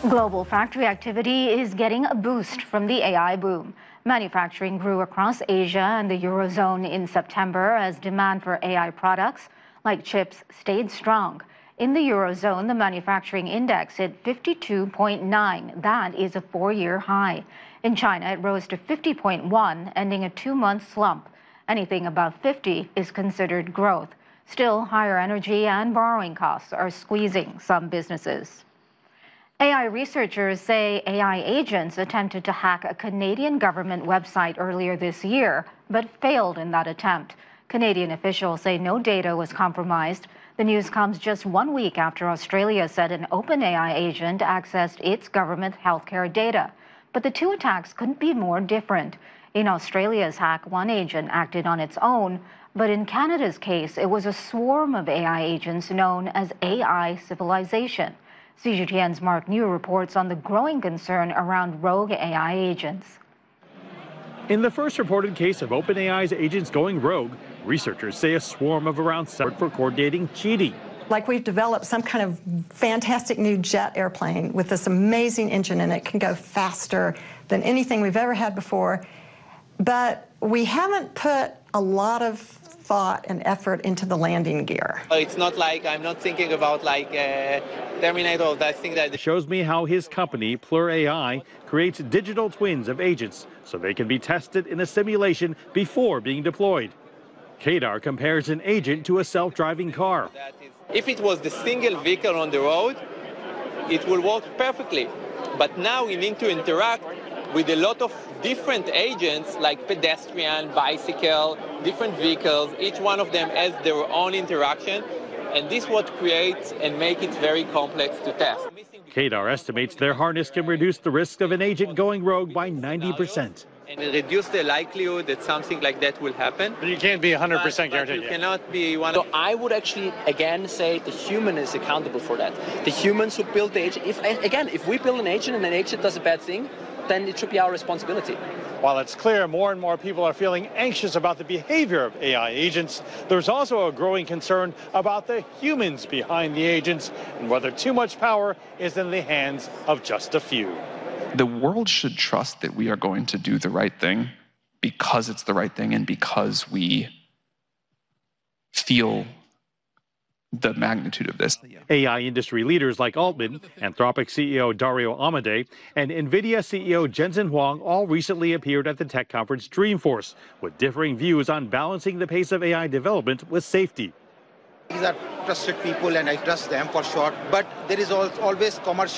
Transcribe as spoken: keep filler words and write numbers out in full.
Global factory activity is getting a boost from the A I boom. Manufacturing grew across Asia and the Eurozone in September as demand for A I products like chips stayed strong. In the Eurozone, the manufacturing index hit fifty-two point nine. That is a four-year high. In China, it rose to fifty point one, ending a two-month slump. Anything above fifty is considered growth. Still, higher energy and borrowing costs are squeezing some businesses. A I researchers say A I agents attempted to hack a Canadian government website earlier this year, but failed in that attempt. Canadian officials say no data was compromised. The news comes just one week after Australia said an OpenAI agent accessed its government healthcare data. But the two attacks couldn't be more different. In Australia's hack, one agent acted on its own, but in Canada's case, it was a swarm of A I agents known as A I civilization. C G T N's Mark New reports on the growing concern around rogue A I agents. In the first reported case of OpenAI's agents going rogue, researchers say a swarm of around seven for coordinating cheating. Like we've developed some kind of fantastic new jet airplane with this amazing engine, and it can go faster than anything we've ever had before. But we haven't put a lot of thought and effort into the landing gear. It's not like I'm not thinking about like uh, Terminator. I think that it shows me how his company, Plur A I, creates digital twins of agents so they can be tested in a simulation before being deployed. Kadar compares an agent to a self-driving car. If it was the single vehicle on the road, it will work perfectly. But now we need to interact with a lot of different agents like pedestrian, bicycle, different vehicles. Each one of them has their own interaction, and this what creates and make it very complex to test. Kadar estimates their harness can reduce the risk of an agent going rogue by ninety percent. And reduce the likelihood that something like that will happen. But you can't be one hundred percent but, guaranteed. But you cannot be one. So I would actually, again, say the human is accountable for that. The humans who build the agent. If, again, if we build an agent and an agent does a bad thing, then it should be our responsibility. While it's clear more and more people are feeling anxious about the behavior of A I agents, there's also a growing concern about the humans behind the agents and whether too much power is in the hands of just a few. The world should trust that we are going to do the right thing because it's the right thing and because we feel the magnitude of this. A I industry leaders like Altman, Anthropic C E O Dario Amodei, and NVIDIA C E O Jensen Huang all recently appeared at the tech conference Dreamforce with differing views on balancing the pace of A I development with safety. These are trusted people and I trust them for sure, but there is always commercial